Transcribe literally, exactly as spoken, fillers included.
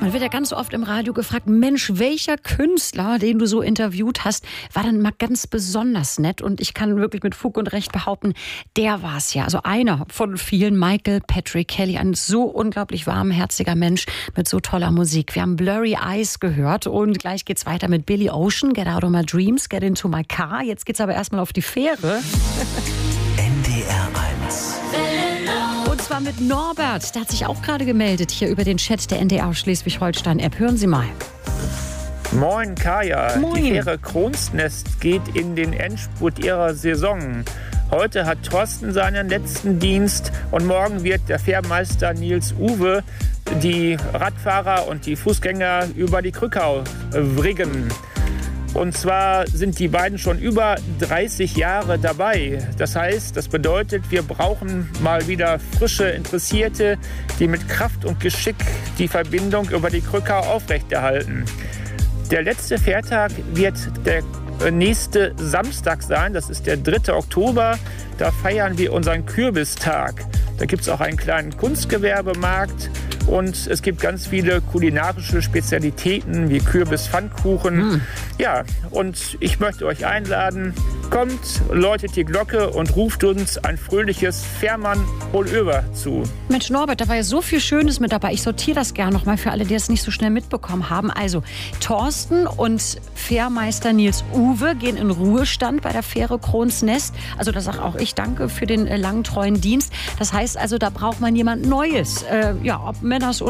Man wird ja ganz oft im Radio gefragt, Mensch, welcher Künstler, den du so interviewt hast, war dann mal ganz besonders nett? Und ich kann wirklich mit Fug und Recht behaupten, der war es ja. Also einer von vielen, Michael Patrick Kelly, ein so unglaublich warmherziger Mensch mit so toller Musik. Wir haben Blurry Eyes gehört und gleich geht's weiter mit Billy Ocean, Get Out of My Dreams, Get Into My Car. Jetzt geht's aber erstmal auf die Fähre. N D R eins. Und zwar mit Norbert. Der hat sich auch gerade gemeldet hier über den Chat der N D R Schleswig-Holstein-App. Hören Sie mal. Moin Kaya, Moin. Die Fähre Kronsnest geht in den Endspurt ihrer Saison. Heute hat Thorsten seinen letzten Dienst und morgen wird der Fährmeister Nils Uwe die Radfahrer und die Fußgänger über die Krückau bringen. Und zwar sind die beiden schon über dreißig Jahre dabei. Das heißt, das bedeutet, wir brauchen mal wieder frische Interessierte, die mit Kraft und Geschick die Verbindung über die Krückau aufrechterhalten. Der letzte Fährtag wird der nächste Samstag sein. Das ist der dritte Oktober. Da feiern wir unseren Kürbistag. Da gibt es auch einen kleinen Kunstgewerbemarkt. Und es gibt ganz viele kulinarische Spezialitäten wie Kürbis-Pfannkuchen. Mm. Ja, und ich möchte euch einladen, kommt, läutet die Glocke und ruft uns ein fröhliches Fährmann-Holöver zu. Mensch Norbert, da war ja so viel Schönes mit dabei. Ich sortiere das gerne noch mal für alle, die es nicht so schnell mitbekommen haben. Also Thorsten und Fährmeister Nils Uwe gehen in Ruhestand bei der Fähre Kronsnest. Also da sage auch ich danke für den äh, langen, treuen Dienst. Das heißt also, da braucht man jemand Neues. Äh, ja, ob Männers oder